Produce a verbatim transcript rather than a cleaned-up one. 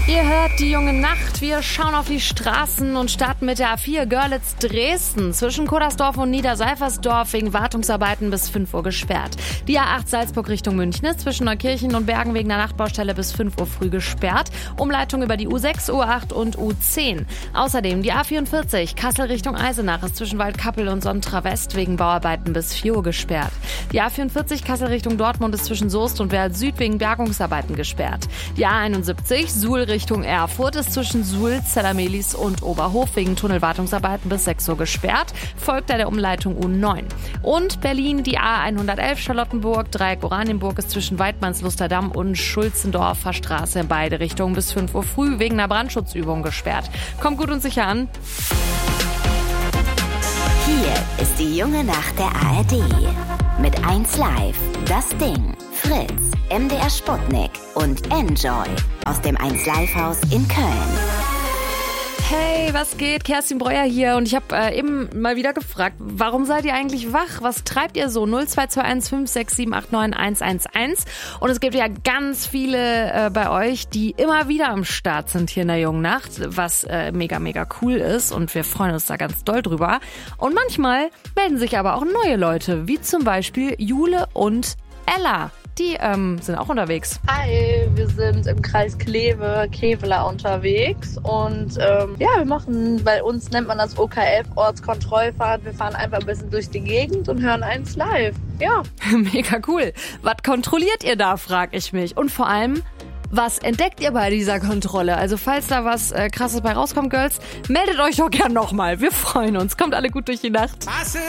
Ihr hört die junge Nacht. Wir schauen auf die Straßen und starten mit der A vier Görlitz-Dresden. Zwischen Kodersdorf und Niederseifersdorf wegen Wartungsarbeiten bis fünf Uhr gesperrt. Die A acht Salzburg Richtung München ist zwischen Neukirchen und Bergen wegen der Nachtbaustelle bis fünf Uhr früh gesperrt. Umleitung über die U sechs, U acht und U zehn. Außerdem die A vierundvierzig Kassel Richtung Eisenach ist zwischen Waldkappel und Sontra West wegen Bauarbeiten bis vier Uhr gesperrt. Die A vierundvierzig Kassel Richtung Dortmund ist zwischen Soest und Werl Süd wegen Bergungsarbeiten gesperrt. Die A einundsiebzig Suhl Richtung Erfurt ist zwischen Suhl, Zellermelis und Oberhof wegen Tunnelwartungsarbeiten bis sechs Uhr gesperrt, folgt der Umleitung U neun. Und Berlin, die A hundertelf Charlottenburg, Dreieck Oranienburg ist zwischen Weidmannslusterdamm und Schulzendorfer Straße in beide Richtungen bis fünf Uhr früh wegen einer Brandschutzübung gesperrt. Kommt gut und sicher an. Hier ist die junge Nacht der A R D. Mit eins Live, das Ding, Fritz, M D R Sputnik und Enjoy aus dem eins Live Haus in Köln. Hey, was geht? Kerstin Breuer hier und ich habe äh, eben mal wieder gefragt, warum seid ihr eigentlich wach? Was treibt ihr so? null zwei zwei eins fünf sechs sieben acht neun eins eins eins. Und es gibt ja ganz viele äh, bei euch, die immer wieder am Start sind hier in der jungen Nacht, was äh, mega, mega cool ist und wir freuen uns da ganz doll drüber. Und manchmal melden sich aber auch neue Leute, wie zum Beispiel Jule und Ella. Die ähm, sind auch unterwegs. Hi, wir sind im Kreis Kleve, Kevela unterwegs und ähm, ja, wir machen, bei uns nennt man das O K F, Ortskontrollfahrt. Wir fahren einfach ein bisschen durch die Gegend und hören eins live. Ja. Mega cool. Was kontrolliert ihr da, frag ich mich. Und vor allem, was entdeckt ihr bei dieser Kontrolle? Also falls da was äh, Krasses bei rauskommt, Girls, meldet euch doch gern nochmal. Wir freuen uns. Kommt alle gut durch die Nacht.